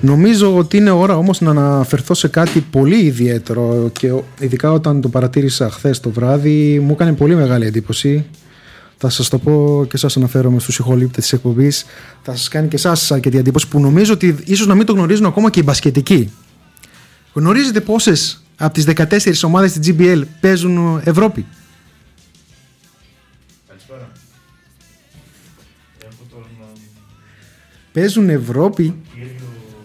Νομίζω ότι είναι ώρα όμως να αναφερθώ σε κάτι πολύ ιδιαίτερο και ειδικά όταν το παρατήρησα χθες το βράδυ μου έκανε πολύ μεγάλη εντύπωση. Θα σας το πω και σας αναφέρομαι στους ηχολήπτες της εκπομπής. Θα σας κάνει και εσάς αρκετή εντύπωση που νομίζω ότι ίσως να μην το γνωρίζουν ακόμα και οι μπασκετικοί. Γνωρίζετε πόσες από τις 14 ομάδες της GBL παίζουν Ευρώπη? Παίζουν Ευρώπη